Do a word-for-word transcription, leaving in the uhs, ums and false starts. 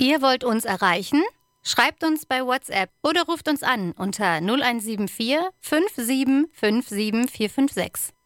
Ihr wollt uns erreichen? Schreibt uns bei WhatsApp oder ruft uns an unter null eins sieben vier fünf sieben fünf sieben vier fünf sechs.